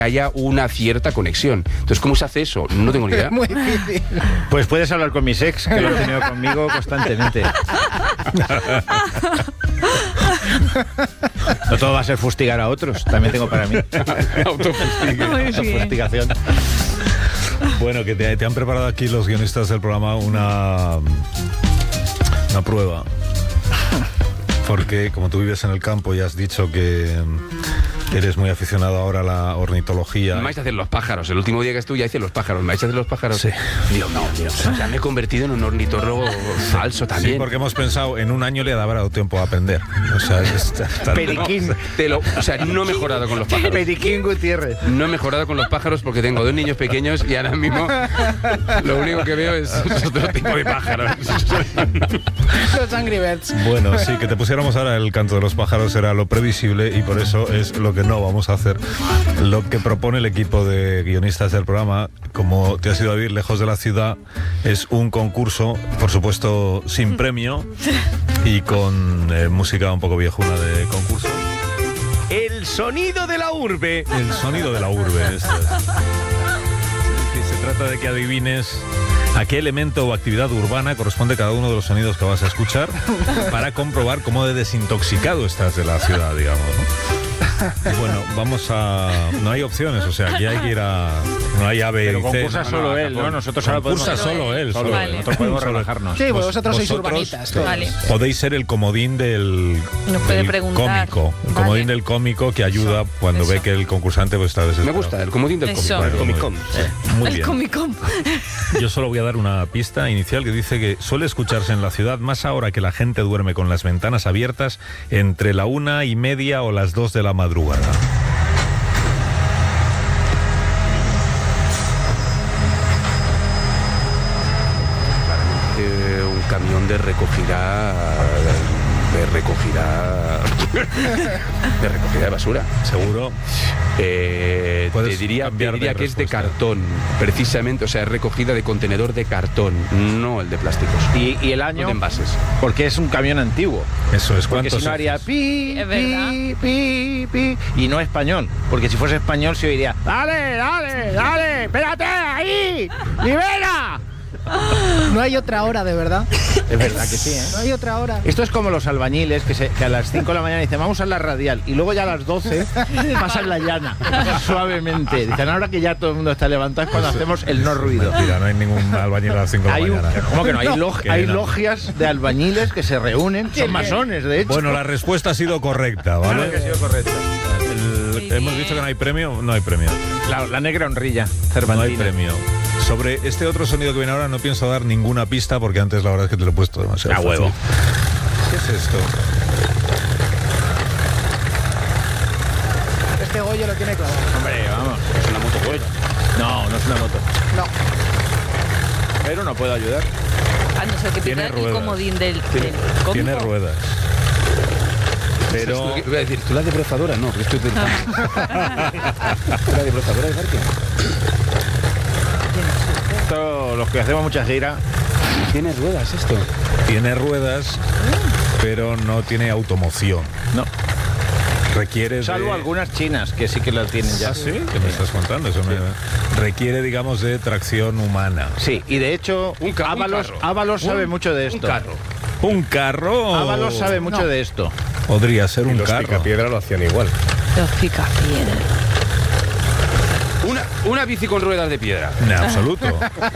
haya una cierta conexión. Entonces, ¿cómo se hace eso? No tengo ni idea. Muy difícil. Pues puedes hablar con mis ex, que lo han tenido conmigo constantemente. No todo va a ser fustigar a otros, también tengo para mí. Autofustigación. Bueno, que te han preparado aquí los guionistas del programa una prueba. Porque como tú vives en el campo y has dicho que eres muy aficionado ahora a la ornitología. Me vais a hacer los pájaros. El último día que estuve ya hice los pájaros. ¿Me vais a hacer los pájaros? Sí. Dios mío. Ya me he convertido en un ornitólogo falso también. Sí, porque hemos pensado, en un año le habrá dado tiempo a aprender. O sea, Periquín. No he mejorado con los pájaros. Periquín Gutiérrez. No he mejorado con los pájaros porque tengo 2 niños pequeños y ahora mismo lo único que veo es otro tipo de pájaros. Los Angry Birds. Bueno, sí, que te pusiéramos ahora el canto de los pájaros era lo previsible y por eso es lo que no vamos a hacer. Lo que propone el equipo de guionistas del programa, como te has ido a vivir lejos de la ciudad, es un concurso, por supuesto, sin premio y con música un poco viejuna de concurso. El sonido de la urbe. El sonido de la urbe. Esto es. Se trata de que adivines a qué elemento o actividad urbana corresponde cada uno de los sonidos que vas a escuchar para comprobar cómo de desintoxicado estás de la ciudad, digamos, ¿no? Y bueno, no hay opciones, o sea, aquí hay que ir a... No hay A, B Pero y C. concursa solo él, ¿no? Nosotros ahora podemos... Concursa solo él. Vale. Nosotros podemos relajarnos. Sí, vosotros sois urbanitas. Todos. Vale. Podéis ser el comodín del puede preguntar. cómico. El comodín del cómico que ayuda cuando ve que el concursante pues está desesperado. Me gusta el comodín del Eso. cómico. Comicón. Muy El bien. Comicom. Yo solo voy a dar una pista inicial que dice que suele escucharse en la ciudad más ahora que la gente duerme con las ventanas abiertas entre la 1:30 o las 2 de la madrugada. Un camión de recogida de basura. Seguro. Te Puedes diría cambiar de que es de respuesta. cartón, precisamente, o sea, es recogida de contenedor de cartón, no el de plásticos. Y el No año, de envases. porque es un camión antiguo. Eso es. Porque si ¿Cuántos? no haría pi, Es verdad. pi, pi, pi. Y no español. Porque si fuese español se oiría: ¡Dale, dale, dale! ¡Espérate ahí! ¡Libera! No hay otra hora, de verdad. Es verdad que sí, ¿eh? No hay otra hora. Esto es como los albañiles que a las 5 de la mañana dicen vamos a la radial y luego ya a las 12 pasan la llana suavemente. Dicen ahora que ya todo el mundo está levantado es cuando hacemos el no ruido. Mentira, no hay ningún albañil a las 5 de la mañana. ¿Cómo que no? Hay no. logias de albañiles que se reúnen, son masones de hecho. Bueno, la respuesta ha sido correcta, ¿vale? Claro que ha sido correcta. Hemos dicho que no hay premio. No hay premio. La negra honrilla, No hay Cervantina. premio. Sobre este otro sonido que viene ahora no pienso dar ninguna pista porque antes la verdad es que te lo he puesto demasiado A huevo. fácil. ¿Qué es esto? Este Goyo lo tiene claro. Hombre, vamos. Es una moto Goyo. No, no es una moto. No. Pero no puedo ayudar. A no ser que Tiene pida el ruedas. comodín del Tiene cómico. ruedas. Pero Voy a decir, ¿tú la debrozadora? No, porque estoy del ¿La debrozadora de parque? Esto, los que hacemos mucha gira, Tiene ruedas esto. tiene ruedas, pero no tiene automoción. no. Requiere Salvo de... algunas chinas que sí que lo tienen ya. ¿Ah, sí? ¿Qué me estás contando? Eso requiere, digamos, de tracción humana. Sí, y de hecho, Un carro. Ábalos sabe mucho de esto. Un carro. ¿Un carro? Ábalos sabe mucho de esto. Podría ser un carro. Picapiedra lo hacían igual. Los picapiedras. Una bici con ruedas de piedra. En absoluto.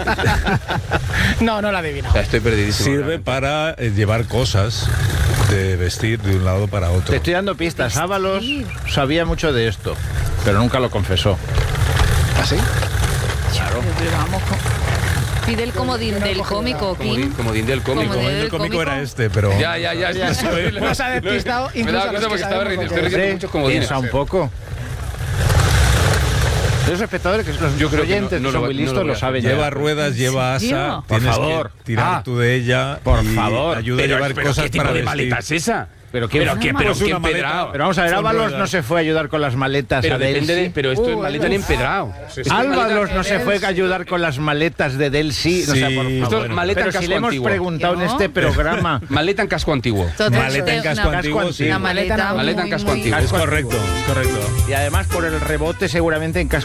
No la adivino. Estoy perdidísimo. Sirve para llevar cosas de vestir de un lado para otro. Te estoy dando pistas. Ábalos sabía mucho de esto, pero nunca lo confesó. ¿Así? Claro. Pero vamos pide el comodín del cómico, Kim. Comodín del cómico. Comodín El del cómico cómico. era este, pero... Ya. Nos ha despistado Me incluso daba a los cuenta que porque estaba sabemos riendo. lo Estoy que es. riendo muchos comodines. Piensa un poco. Los espectadores, que los Yo creo que oyentes no que lo son va- muy no lo listos, voy a lo saben Lleva ya. ruedas, lleva asa. ¿En Por Tienes favor. que tirar tú de ella. Por y favor. Ayuda a llevar cosas ¿qué tipo para de vestir. maleta es esa? Pero qué- pero qué Pues una maleta. empedrado. Pero vamos a ver, Son Ábalos ruedas. no se fue a ayudar con las maletas Pero a depende Delsi. de, pero esto es maleta en empedrado. Ábalos no se fue a ayudar con las maletas de Delsi. O sea, Sí, por Esto favor. es maleta en Pero si casco le hemos antiguo. preguntado en ¿No? este programa. Maleta en casco antiguo. Maleta en casco una, antiguo, sí. una maleta, Maleta en muy, casco muy- antiguo. Es correcto, es correcto. Y además por el rebote seguramente en casco